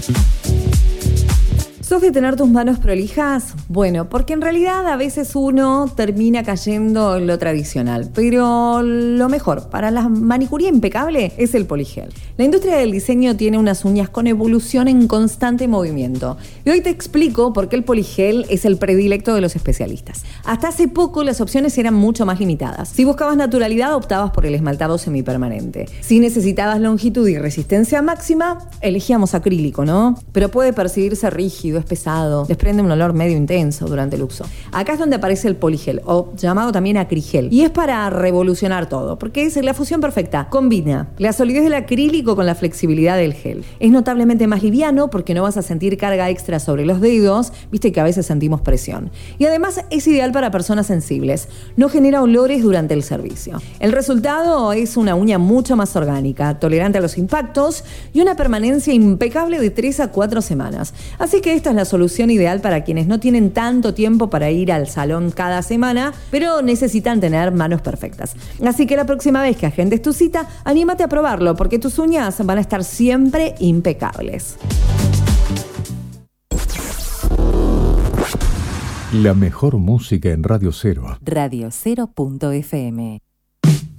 ¿Sos de tener tus manos prolijas? Bueno, porque en realidad a veces uno termina cayendo en lo tradicional, pero lo mejor para la manicuría impecable es el poligel. La industria del diseño tiene unas uñas con evolución en constante movimiento. Y hoy te explico por qué el poligel es el predilecto de los especialistas. Hasta hace poco las opciones eran mucho más limitadas. Si buscabas naturalidad, optabas por el esmaltado semipermanente. Si necesitabas longitud y resistencia máxima, elegíamos acrílico, ¿no? Pero puede percibirse rígido, es pesado, desprende un olor medio intenso durante el uso. Acá es donde aparece el poligel, o llamado también acrigel, y es para revolucionar todo, porque es la fusión perfecta. Combina la solidez del acrílico con la flexibilidad del gel. Es notablemente más liviano porque no vas a sentir carga extra sobre los dedos, viste que a veces sentimos presión. Y además es ideal para personas sensibles, no genera olores durante el servicio. El resultado es una uña mucho más orgánica, tolerante a los impactos y una permanencia impecable de 3 a 4 semanas. Así que esta es la solución ideal para quienes no tienen tanto tiempo para ir al salón cada semana, pero necesitan tener manos perfectas. Así que la próxima vez que agendes tu cita, anímate a probarlo, porque tus uñas van a estar siempre impecables. La mejor música en Radio Cero. Radio Cero.fm